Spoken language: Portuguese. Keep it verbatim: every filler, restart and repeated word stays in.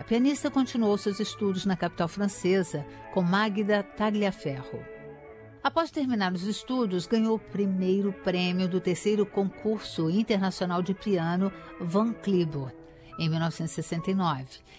pianista continuou seus estudos na capital francesa com Magda Tagliaferro. Após terminar os estudos, ganhou o primeiro prêmio do terceiro concurso internacional de piano Van Cliburn, em mil novecentos e sessenta e nove,